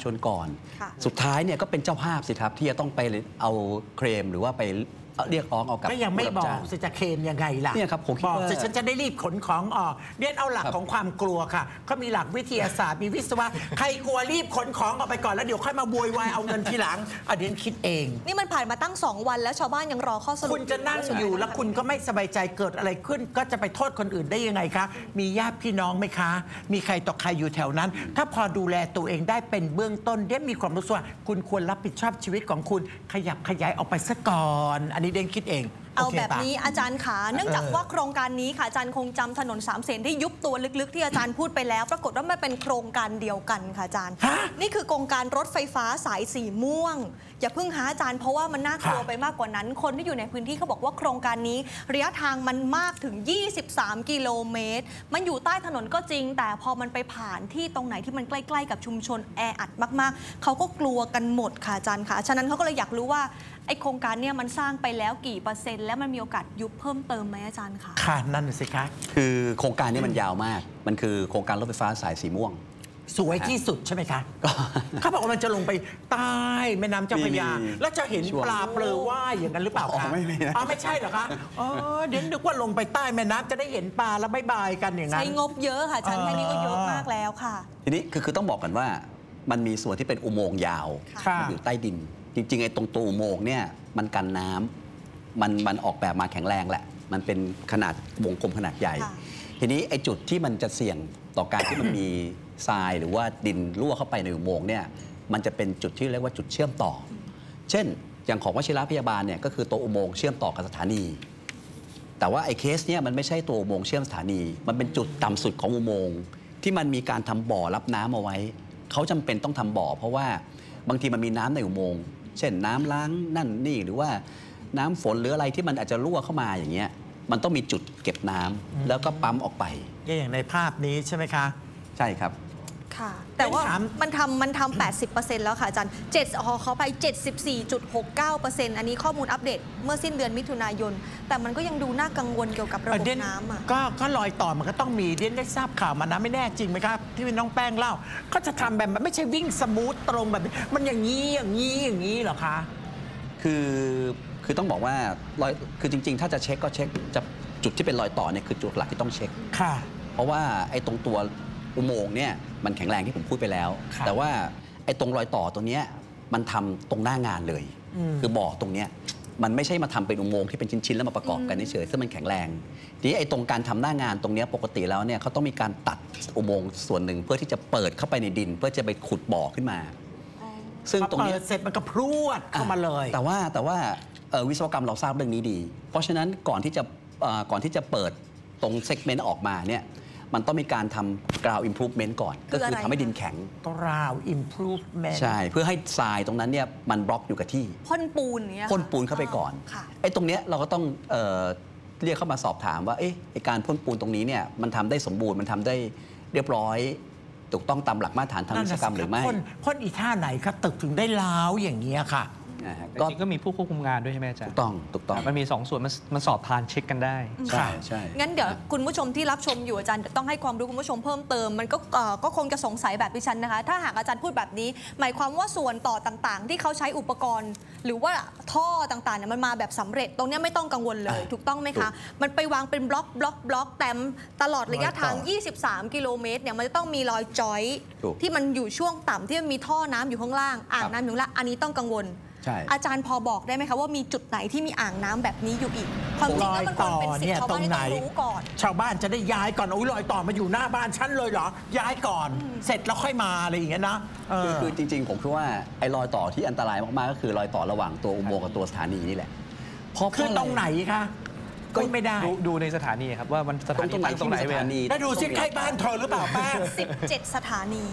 นก่อนสุดท้ายเนี่ยก็เป็นเจ้าภาพสิครับที่จะต้องไปเอาเคลมหรือว่าไปเรียกร้องเอากับก็ยังไม่บอกจะเคลมยังไงล่ะเนี่ยครับผมบอกฉันจะได้รีบขนของออกเรียนเอาหลักของความกลัวค่ะเขามีหลักวิทยาศาสตร์มีวิศวะใครกลัวรีบขนของออกไปก่อนแล้วเดี๋ยวค่อยมาโวยวายเอาเงินทีหลังเดี๋ยวคิดเองนี่มันผ่านมาตั้ง2 วันแล้วชาวบ้านยังรอข้อสรุปคุณจะนั่งอยู่แล้วคุณก็ไม่สบายใจเกิดอะไรขึ้นก็จะไปโทษคนอื่นได้ยังไงคะมีญาติพี่น้องไหมคะมีใครต่อใครอยู่แถวนั้นถ้าพอดูแลตัวเองได้เป็นเบื้องต้นเด่นมีความรู้สึกว่าคุณควรรับผิดชอบชีวิตของคุณขยับขยายออกไปซะก่อนอันนี้เด่นคิดเองเอาแบบนี้อาจารย์ขาเนื่องจากว่าโครงการนี้ค่ะอาจารย์คงจำถนน3 เสนที่ยุบตัวลึกๆที่อาจารย์พูดไปแล้วปรากฏว่ามันเป็นโครงการเดียวกันค่ะอาจารย์นี่คือโครงการรถไฟฟ้าสายสีม่วงอย่าเพิ่งหาอาจารย์เพราะว่ามันน่ากลัวไปมากกว่านั้นคนที่อยู่ในพื้นที่เขาบอกว่าโครงการนี้ระยะทางมันมากถึง23 กิโลเมตรมันอยู่ใต้ถนนก็จริงแต่พอมันไปผ่านที่ตรงไหนที่มันใกล้ๆกับชุมชนแออัดมากๆเขาก็กลัวกันหมดค่ะอาจารย์ค่ะฉะนั้นเขาก็เลยอยากรู้ว่าไอโครงการเนี่ยมันสร้างไปแล้วกี่เปอร์เซ็นต์แล้วมันมีโอกาสยุบเพิ่มเติมไหมอาจารย์คะค่ะนั่นสิคะคือโครงการนี้มันยาวมากมันคือโครงการรถไฟฟ้าสายสีม่วงสวยที่สุดใช่ไหมคะเขาบอกว่ามันจะลงไปใต้แม่น้ำเจ้าพระยาแล้วจะเห็นปลาเปลือยว่ายอย่างนั้นหรือเปล่าคะไม่ใช่เหรอคะเดี๋ยวนึกว่าลงไปใต้แม่น้ำจะได้เห็นปลาแล้วบายบายกันอย่างนั้นใช้งบเยอะค่ะชั้นแค่นี้ก็เยอะมากแล้วค่ะทีนี้คือต้องบอกกันว่ามันมีส่วนที่เป็นอุโมงค์ยาวอยู่ใต้ดินจริงๆไอ้ตรงตัวอุโมงค์เนี่ยมันกันน้ำมันออกแบบมาแข็งแรงแหละมันเป็นขนาดวงกลมขนาดใหญ่ทีนี้ไอ้จุดที่มันจะเสี่ยงต่อการที่มันมีทรายหรือว่าดินรั่วเข้าไปในอุโมงค์เนี่ยมันจะเป็นจุดที่เรียกว่าจุดเชื่อมต่อเช่นอย่างของวชิรพยาบาลเนี่ยก็คือตัวอุโมงค์เชื่อมต่อกับสถานีแต่ว่าไอ้เคสเนี่ยมันไม่ใช่ตัวอุโมงค์เชื่อมสถานีมันเป็นจุดต่ำสุดของอุโมงค์ที่มันมีการทำบ่อรับน้ำเอาไว้เขาจำเป็นต้องทำบ่อเพราะว่าบางทีมันมีน้ำในอุโมงค์เช่นน้ำล้างนั่นนี่หรือว่าน้ำฝนหรืออะไรที่มันอาจจะรั่วเข้ามาอย่างเงี้ยมันต้องมีจุดเก็บน้ำแล้วก็ปั๊มออกไปอย่างในภาพนี้ใช่ไหมคะใช่ครับค่ะแต่ว่ามันทำ 80% แล้วค่ะอาจารย์เขาไป 74.69% อันนี้ข้อมูลอัปเดตเมื่อสิ้นเดือนมิถุนายนแต่มันก็ยังดูน่ากังวลเกี่ยวกับระบบน้ำอ่ะก็รอยต่อมันก็ต้องมีเด่นได้ทราบข่าวมานะไม่แน่จริงไหมครับที่น้องแป้งเล่าก็จะทำแบบไม่ใช่วิ่งสมูทตรงแบบมันอย่างนี้เหรอคะคือต้องบอกว่ารอยคือจริงๆถ้าจะเช็คก็เช็คจะจุดที่เป็นรอยต่อเนี่ยคือจุดหลักที่ต้องเช็คค่ะเพราะว่าไอ้ตรงตัวอุโมงค์เนี่ยมันแข็งแรงที่ผมพูดไปแล้วแต่ว่าไอ้ตรงรอยต่อตรงนี้มันทำตรงหน้างานเลยคือบ่อตรงเนี้ยมันไม่ใช่มาทำเป็นอุโมงค์ที่เป็นชิ้นๆแล้วมาประกอบกันเฉยๆซึ่งมันแข็งแรงทีนี้ไอ้ตรงการทำหน้างานตรงนี้ปกติแล้วเนี่ยเขาต้องมีการตัดอุโมงค์ส่วนหนึ่งเพื่อที่จะเปิดเข้าไปในดินเพื่อจะไปขุดบ่อขึ้นมาซึ่งตรงนี้เสร็จมันก็พรวดเข้ามาเลยแต่ว่าวิศวกรรมเราทราบเรื่องนี้ดีเพราะฉะนั้นก่อนที่จะเปิดตรงเซกเมนต์ออกมาเนี่ยมันต้องมีการทำ ground improvement ก่อนก็คือทำให้ดินแข็ง ground improvement ใช่เพื่อให้ทรายตรงนั้นเนี่ยมันบล็อกอยู่กับที่พ่นปูนเนี่ยพ่นปูนเข้าไปก่อนไอ้ตรงเนี้ยเราก็ต้องเรียกเข้ามาสอบถามว่าไอ้การพ่นปูนตรงนี้เนี่ยมันทำได้สมบูรณ์มันทำได้เรียบร้อยถูกต้องตามหลักมาตรฐานทางวิศวกรรมหรือไม่พ่นอีท่าไหนครับตึกถึงได้ล้าวอย่างนี้ค่ะก็มีผู้ควบคุมงานด้วยใช่ไหมอาจารย์ถูกต้องมันมี2 ส่วนมันสอบทานเช็คกันได้ใช่งั้นเดี๋ยวคุณผู้ชมที่รับชมอยู่อาจารย์ต้องให้ความรู้คุณผู้ชมเพิ่มเติมมันก็คงจะสงสัยแบบดิฉันนะคะถ้าหากอาจารย์พูดแบบนี้หมายความว่าส่วนต่อต่างๆที่เขาใช้อุปกรณ์หรือว่าท่อต่างๆเนี่ยมันมาแบบสำเร็จตรงนี้ไม่ต้องกังวลเลยถูกต้องไหมคะมันไปวางเป็นบล็อกแต่ตลอดระยะทาง23 กิโลเมตรเนี่ยมันจะต้องมีรอยจอยที่มันอยู่ช่วงต่ำที่มันมีท่อน้ำอยู่ข้างล่างอ่างน้ำอยู่ข้างล่างอันนี้ต้องกังวลอาจารย์พอบอกได้ไหมคะว่ามีจุดไหนที่มีอ่างน้ำแบบนี้อยู่อีกความจริงแล้วมันควรเป็นสิทธิ์ชาวบ้านที่ต้องรู้ก่อนชาวบ้านจะได้ย้ายก่อนรอยต่อมาอยู่หน้าบ้านฉันเลยเหรอย้ายก่อนเสร็จแล้วค่อยมาอะไรอย่างเงี้ยนะคือจริงๆผมคิดว่าไอ้รอยต่อที่อันตรายมากๆก็คือรอยต่อระหว่างตัวอุโมงค์กับตัวสถานีนี่แหละคือตรงไหนคะก็ไม่ได้ดูในสถานีครับว่ามันสถานีตั้งตรงไหนแล้วดูซิใกล้บ้านเธอหรือเปล่าแป้ง 17 สถานี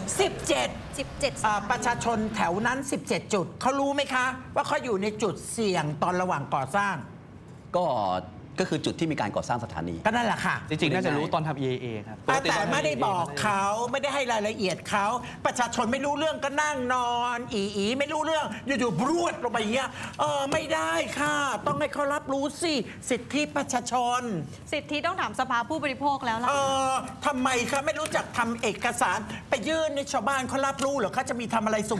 17ประชาชนแถวนั้น17 จุดเขารู้ไหมคะว่าเขาอยู่ในจุดเสี่ยงตอนระหว่างก่อสร้างก็คือจุดที่มีการก่อสร้างสถานีก็นั่นแหละค่ะจริงๆน่าจะรู้ตอนทำ EIA ครับแต่ไม่ได้บอกเขาไม่ได้ให้รายละเอียดเขาประชาชนไม่รู้เรื่องก็นั่งนอนไม่รู้เรื่องอยู่ๆบรวดลงไปอย่างเงี้ยไม่ได้ค่ะต้องให้เขารับรู้สิทธิประชาชนสิทธิต้องถามสภาผู้บริโภคแล้วล่ะทำไมคะไม่รู้จักทำเอกสารไปยื่นในชาวบ้านเขารับรู้เหรอเขาจะมีทำอะไรสุ่